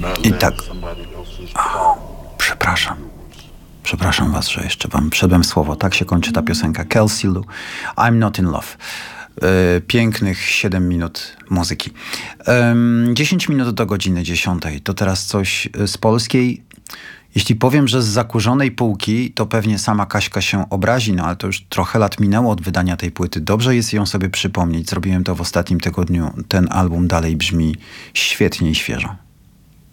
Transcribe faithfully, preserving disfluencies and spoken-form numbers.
I tak. O, przepraszam. Przepraszam was, że jeszcze wam wszedłem w słowo. Tak się kończy ta piosenka. Kelsey Lu, I'm Not In Love. Yy, pięknych siedem minut muzyki. Yy, dziesięć minut do godziny dziesiątej. To teraz coś z polskiej. Jeśli powiem, że z zakurzonej półki, to pewnie sama Kaśka się obrazi, no ale to już trochę lat minęło od wydania tej płyty. Dobrze jest ją sobie przypomnieć. Zrobiłem to w ostatnim tygodniu. Ten album dalej brzmi świetnie i świeżo.